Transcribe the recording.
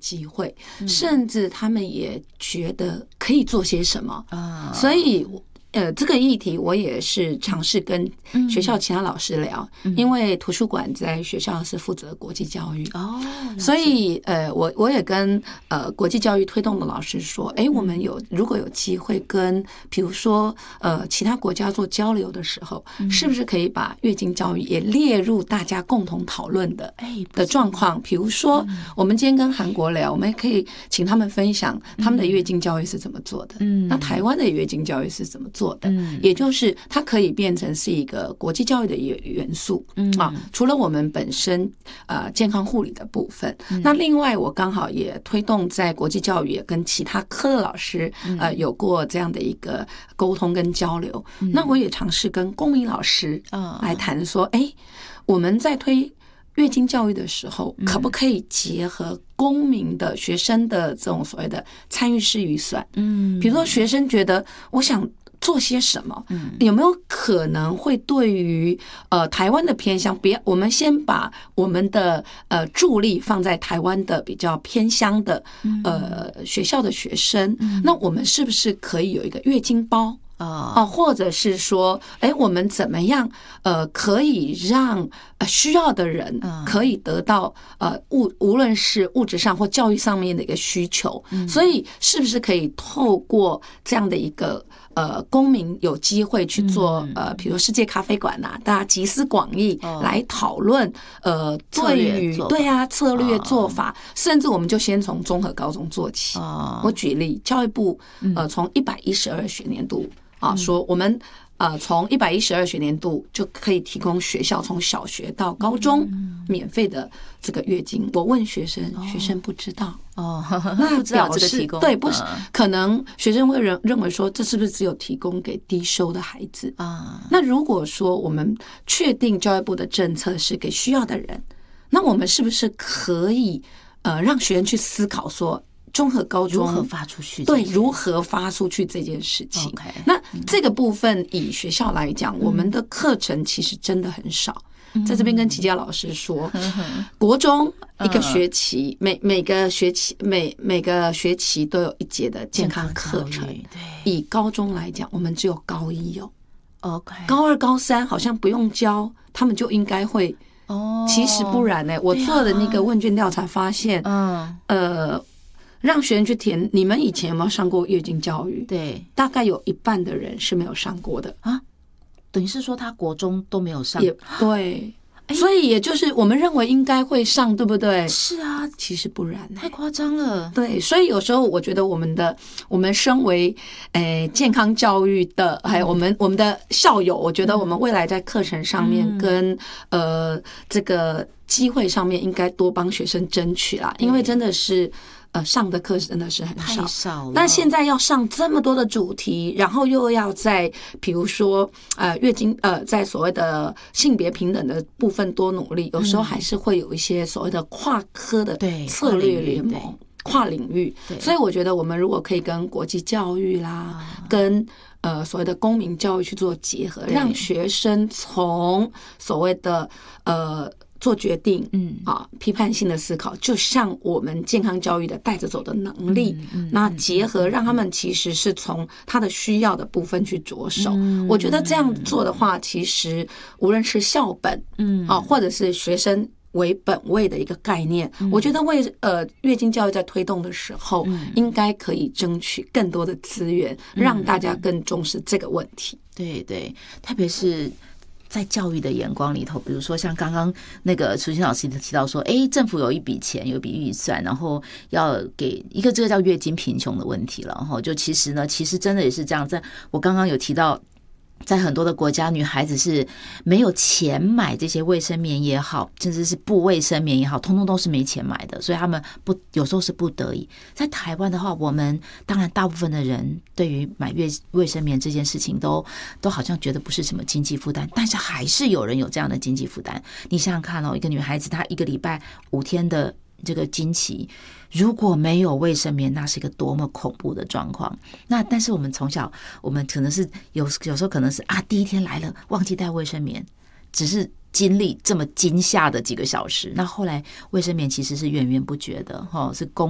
机会，甚至他们也觉得可以做些什么所以这个议题我也是尝试跟学校其他老师聊，因为图书馆在学校是负责国际教育所以我也跟国际教育推动的老师说，我们如果有机会跟比如说其他国家做交流的时候，是不是可以把月经教育也列入大家共同讨论的状况？比如说我们今天跟韩国聊，我们也可以请他们分享他们的月经教育是怎么做的，那台湾的月经教育是怎么做的，也就是它可以变成是一个国际教育的元素除了我们本身健康护理的部分，那另外我刚好也推动在国际教育也跟其他科的老师有过这样的一个沟通跟交流，那我也尝试跟公民老师来谈说，我们在推月经教育的时候，可不可以结合公民的学生的这种所谓的参与式预算？比如说学生觉得我想做些什么，有没有可能会对于台湾的偏乡，我们先把我们的注力放在台湾的比较偏乡的学校的学生，那我们是不是可以有一个月经包？或者是说，我们怎么样可以让需要的人可以得到无论是物质上或教育上面的一个需求，所以是不是可以透过这样的一个公民有机会去做比如世界咖啡馆大家集思广益来讨论对于策略做法，甚至我们就先从综合高中做起。我举例，教育部从112学年度说我们从112学年度就可以提供学校从小学到高中免费的这个月经。我问学生，学生不知道那表示对，不是可能学生会认为说，这是不是只有提供给低收的孩子那如果说我们确定教育部的政策是给需要的人，那我们是不是可以让学生去思考说，综合高中如何发出去？ 对，如何发出去这件事情。那这个部分以学校来讲，我们的课程其实真的很少。在这边跟齐佳老师说，国中一个学期，每个学期都有一节的健康课程。以高中来讲，我们只有高一高二、高三好像不用教，他们就应该会。其实不然我做的那个问卷调查发现，让学生去填，你们以前有没有上过月经教育？ 对， 大概有一半的人是没有上过的等于是说他国中都没有上。 也对，所以也就是我们认为应该会上，对不对？ 是啊， 其实不然太夸张了。 对，所以有时候我觉得我们身为健康教育的，还有我们的校友，我觉得我们未来在课程上面跟这个机会上面应该多帮学生争取啦，因为真的是上的课真的是很少， 太少了。 但现在要上这么多的主题，然后又要在比如说月经在所谓的性别平等的部分多努力，有时候还是会有一些所谓的跨科的策略联盟、跨领域。所以我觉得我们如果可以跟国际教育啦，跟所谓的公民教育去做结合，让学生从所谓的做决定，批判性的思考，就像我们健康教育的带着走的能力，那结合让他们其实是从他的需要的部分去着手。我觉得这样做的话，其实无论是校本，或者是学生为本位的一个概念，我觉得为月经教育在推动的时候，应该可以争取更多的资源，让大家更重视这个问题。 对对，特别是在教育的眼光里头，比如说像刚刚那个楚心老师提到说，政府有一笔钱，有一笔预算，然后要给一个这个叫月经贫穷的问题了。然后就其实真的也是这样，在我刚刚有提到，在很多的国家，女孩子是没有钱买这些卫生棉也好，甚至是布卫生棉也好，通通都是没钱买的，所以他们有时候是不得已。在台湾的话，我们当然大部分的人对于买卫生棉这件事情都好像觉得不是什么经济负担，但是还是有人有这样的经济负担。你想想看一个女孩子她一个礼拜5天的这个经期，如果没有卫生棉，那是一个多么恐怖的状况。那但是我们从小，我们可能是有时候可能是第一天来了忘记带卫生棉，只是经历这么惊吓的几个小时，那后来卫生棉其实是源源不绝的是